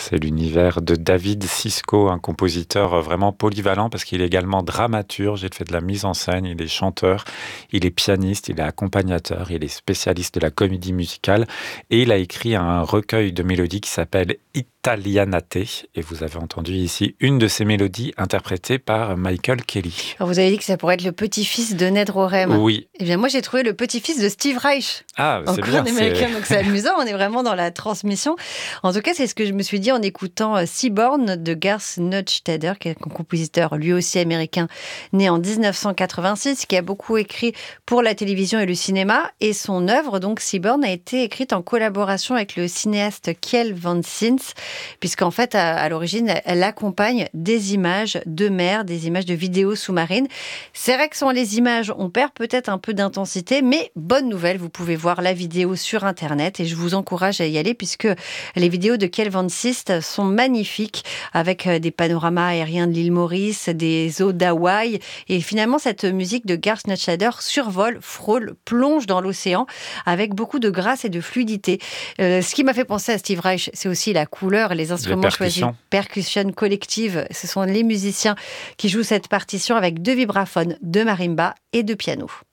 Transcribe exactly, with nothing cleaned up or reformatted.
C'est l'univers de David Sisko, un compositeur vraiment polyvalent parce qu'il est également dramaturge, il fait de la mise en scène, il est chanteur, il est pianiste, il est accompagnateur, il est spécialiste de la comédie musicale et il a écrit un recueil de mélodies qui s'appelle Italianate et vous avez entendu ici une de ces mélodies interprétée par Michael Kelly. Alors vous avez dit que ça pourrait être le petit-fils de Ned Rorem. Oui. Eh bien moi j'ai trouvé le petit-fils de Steve Reich. Ah, c'est Encore bien. un américain, c'est... donc c'est amusant, on est vraiment dans la transmission. En tout cas, c'est ce que je me suis dit en écoutant Seaborn de Garth Neustadter, qui est un compositeur lui aussi américain, né en dix-neuf cent quatre-vingt-six, qui a beaucoup écrit pour la télévision et le cinéma. Et son œuvre, donc Seaborn, a été écrite en collaboration avec le cinéaste Kjell van Sins, puisqu'en fait, à, à l'origine, elle accompagne des images de mer, des images de vidéos sous-marines. C'est vrai que sans les images, on perd peut-être un peu d'intensité, mais bonne nouvelle, vous pouvez voir la vidéo sur Internet et je vous encourage à y aller puisque les vidéos de Kjell van Sins sont magnifiques avec des panoramas aériens de l'île Maurice, des eaux d'Hawaï et finalement cette musique de Garth Neustadter survole, frôle, plonge dans l'océan avec beaucoup de grâce et de fluidité. Euh, ce qui m'a fait penser à Steve Reich, c'est aussi la couleur et les instruments Les choisis. percussions. Percussion collective, ce sont les musiciens qui jouent cette partition avec deux vibraphones, deux marimbas et deux pianos.